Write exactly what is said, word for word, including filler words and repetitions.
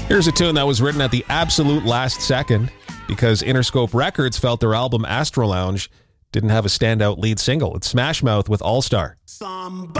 Here's a tune that was written at the absolute last second because Interscope Records felt their album Astro Lounge didn't have a standout lead single. It's Smash Mouth with All Star.